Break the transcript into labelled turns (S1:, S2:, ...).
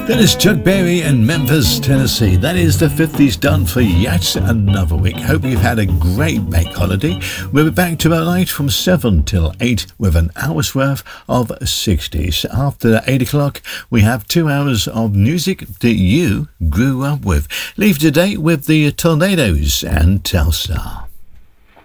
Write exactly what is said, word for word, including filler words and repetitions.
S1: That is Chuck Berry in Memphis, Tennessee. That is the fifties done for yet another week. Hope you've had a great bank holiday. We'll be back tomorrow night from seven till eight with an hour's worth of sixties. After eight o'clock, we have two hours of music that you grew up with. Leave today with the Tornadoes and Telstar.